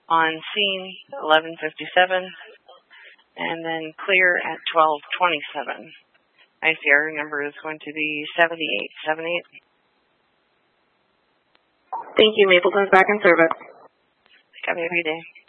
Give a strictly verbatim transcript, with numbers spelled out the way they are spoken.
On scene, eleven fifty-seven, and then clear at twelve twenty-seven. I C R number is going to be seventy-eight seventy-eight. Thank you. Mapleton's back in service. Have a good day.